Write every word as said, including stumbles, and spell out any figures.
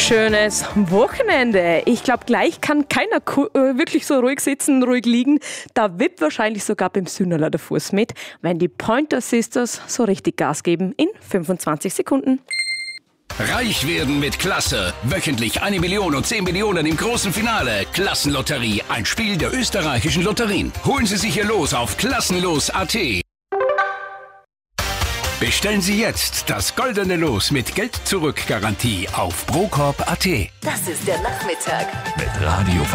Schönes Wochenende. Ich glaube, gleich kann keiner ku- äh, wirklich so ruhig sitzen, ruhig liegen. Da wippt wahrscheinlich sogar beim Sünderler der Fuß mit, wenn die Pointer Sisters so richtig Gas geben in fünfundzwanzig Sekunden. Reich werden mit Klasse. Wöchentlich eine Million und zehn Millionen im großen Finale. Klassenlotterie, ein Spiel der österreichischen Lotterien. Holen Sie sich Ihr Los auf klassenlos punkt a t. Bestellen Sie jetzt das goldene Los mit Geld-Zurück-Garantie auf procorp punkt a t. Das ist der Nachmittag Mit Radio